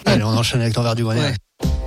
Allez, on enchaîne avec l'envers du grenier. Ouais.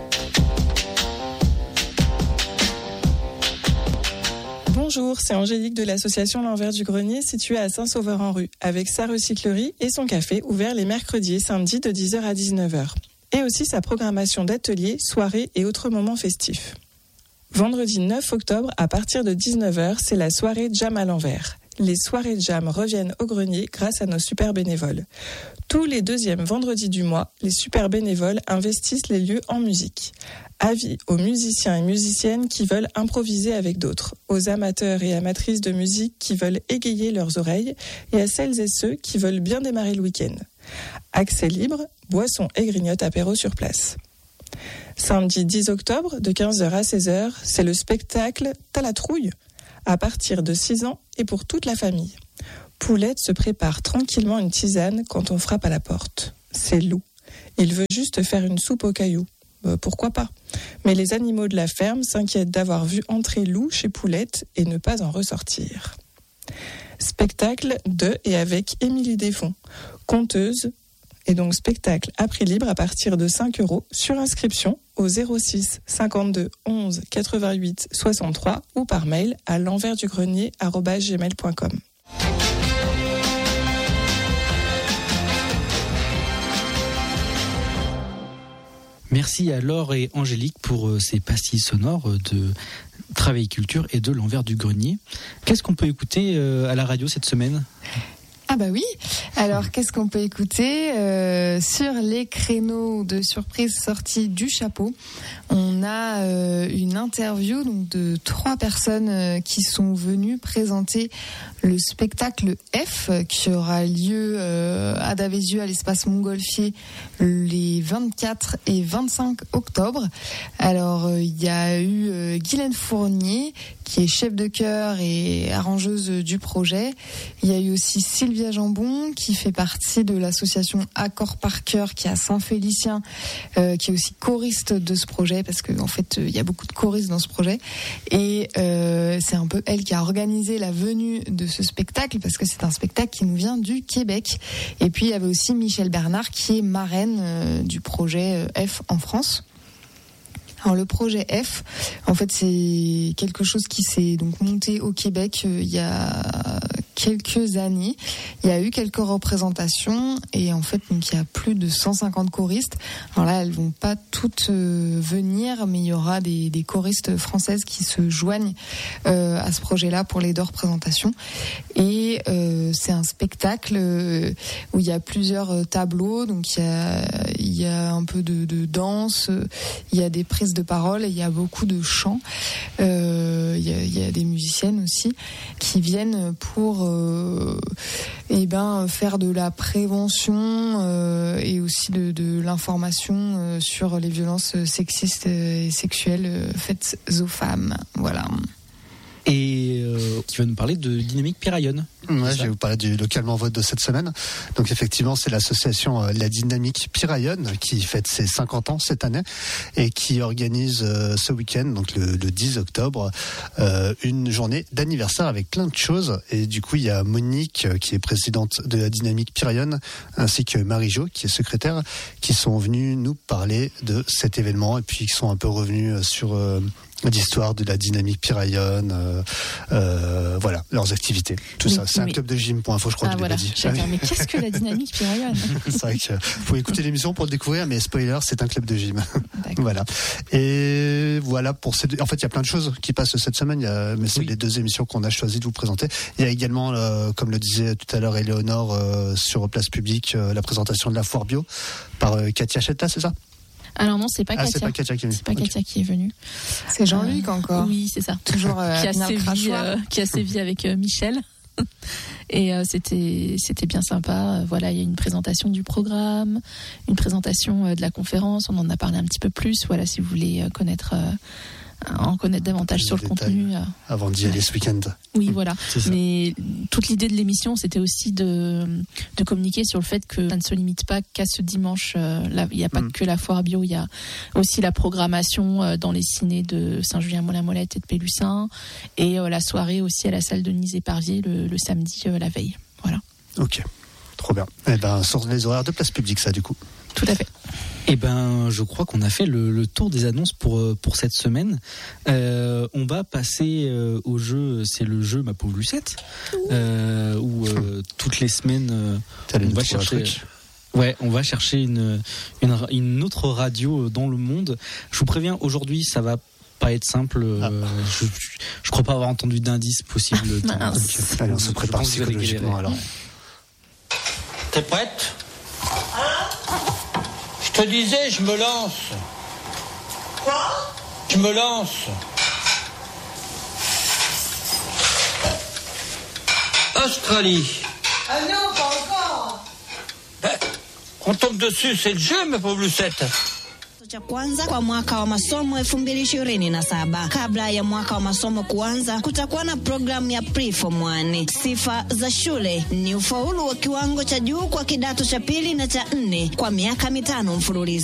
Bonjour, c'est Angélique de l'association L'Envers du Grenier située à Saint-Sauveur-en-Rue avec sa recyclerie et son café ouvert les mercredis et samedis de 10h à 19h. Et aussi sa programmation d'ateliers, soirées et autres moments festifs. Vendredi 9 octobre à partir de 19h, c'est la soirée Jam à l'envers. Les soirées Jam reviennent au grenier grâce à nos super bénévoles. Tous les deuxièmes vendredis du mois, les super bénévoles investissent les lieux en musique. Avis aux musiciens et musiciennes qui veulent improviser avec d'autres, aux amateurs et amatrices de musique qui veulent égayer leurs oreilles et à celles et ceux qui veulent bien démarrer le week-end. Accès libre, boissons et grignotes apéro sur place. Samedi 10 octobre, de 15h à 16h, c'est le spectacle T'as la trouille, à partir de 6 ans et pour toute la famille. Poulette se prépare tranquillement une tisane quand on frappe à la porte. C'est Lou. Il veut juste faire une soupe aux cailloux. Pourquoi pas ? Mais les animaux de la ferme s'inquiètent d'avoir vu entrer Lou chez Poulette et ne pas en ressortir. Spectacle de et avec Émilie Desfonds, conteuse, et donc spectacle à prix libre à partir de 5 € sur inscription au 06 52 11 88 63 ou par mail à l'enversdugrenier@gmail.com. Merci à Laure et Angélique pour ces pastilles sonores de Travail-Culture et de l'Envers du Grenier. Qu'est-ce qu'on peut écouter à la radio cette semaine ? Ah bah oui, alors qu'est-ce qu'on peut écouter sur les créneaux de surprise sortis du chapeau? On a une interview donc, de 3 personnes qui sont venues présenter le spectacle F qui aura lieu à Davézieux à l'espace Montgolfier les 24 et 25 octobre. Alors il y a eu Guylaine Fournier qui est chef de chœur et arrangeuse du projet. Il y a eu aussi Sylvia Jambon qui fait partie de l'association Accord par Cœur qui est à Saint-Félicien, qui est aussi choriste de ce projet parce qu'en fait il y a beaucoup de choristes dans ce projet et c'est un peu elle qui a organisé la venue de ce spectacle parce que c'est un spectacle qui nous vient du Québec. Et puis il y avait aussi Michel Bernard qui est marraine du projet F en France. Alors le projet F, en fait, c'est quelque chose qui s'est donc monté au Québec il y a quelques années. Il y a eu quelques représentations et en fait, donc il y a plus de 150 choristes. Alors là, elles vont pas toutes venir, mais il y aura des choristes françaises qui se joignent à ce projet-là pour les 2 représentations. Et c'est un spectacle où il y a plusieurs tableaux. Donc il y a un peu de danse, il y a des prises de parole et il y a beaucoup de chants. Il y a des musiciennes aussi qui viennent pour faire de la prévention et aussi de l'information sur les violences sexistes et sexuelles faites aux femmes. Voilà. Et qui va nous parler de Dynamique Piraillonne. Ouais, je vais vous parler du localement vote de cette semaine. Donc effectivement, c'est l'association La Dynamique Piraillonne qui fête ses 50 ans cette année et qui organise ce week-end, donc le 10 octobre, une journée d'anniversaire avec plein de choses. Et du coup, il y a Monique qui est présidente de La Dynamique Piraillonne ainsi que Marie-Jo qui est secrétaire qui sont venus nous parler de cet événement et puis qui sont un peu revenus sur l'histoire de la Dynamique Piraillonne, voilà, leurs activités, tout ça. C'est un club de gym.info, je crois que je l'ai dit. Mais qu'est-ce que la Dynamique Piraillonne ? C'est vrai que vous pouvez écouter l'émission pour le découvrir, mais spoiler, c'est un club de gym. Voilà. Et voilà pour ces deux. En fait, il y a plein de choses qui passent cette semaine, mais c'est les 2 émissions qu'on a choisi de vous présenter. Il y a également, comme le disait tout à l'heure Éléonore, sur Place Publique, la présentation de la foire bio par Katia Chetta, c'est ça ? Alors non, c'est pas Katia. C'est pas Katia qui est venue. C'est pas Katia qui est venue. C'est Jean-Luc encore. Oui, c'est ça. Toujours qui a sévi avec Michel. Et c'était bien sympa. Voilà, il y a une présentation du programme, une présentation de la conférence. On en a parlé un petit peu plus. Voilà, si vous voulez en connaître davantage sur le contenu. Avant d'y aller ce week-end. Oui, voilà. Mais toute l'idée de l'émission, c'était aussi de communiquer sur le fait que ça ne se limite pas qu'à ce dimanche. Il n'y a pas que la foire bio, il y a aussi la programmation dans les cinés de Saint-Julien-Molin-Molette et de Pélussin, et la soirée aussi à la salle Denise-Éparvier le samedi, la veille. Voilà. Ok, trop bien. Eh ben, sur les horaires de Place Publique, ça, du coup. Tout à fait. Eh ben, je crois qu'on a fait le tour des annonces pour cette semaine. On va passer au jeu, c'est le jeu Ma pauvre Lucette, où toutes les semaines on va chercher. Ouais, on va chercher une autre radio dans le monde. Je vous préviens, aujourd'hui, ça va pas être simple. Je crois pas avoir entendu d'indice possible. Allez, on se prépare psychologiquement alors. T'es prête ? Je te disais, je me lance. Quoi ? Je me lance. Australie. Ah non, pas encore. On tombe dessus, c'est le jeu, ma pauvre Lucette. Cha kwanza kwa mwaka wa masomo 2027. Kabla ya mwaka wa masomo kuanza, kutakuwa na programu ya Preform 1. Sifa za shule ni ufaulu wa kiwango cha juu kwa kidato cha pili na cha 4 kwa miaka 5 mfululizo.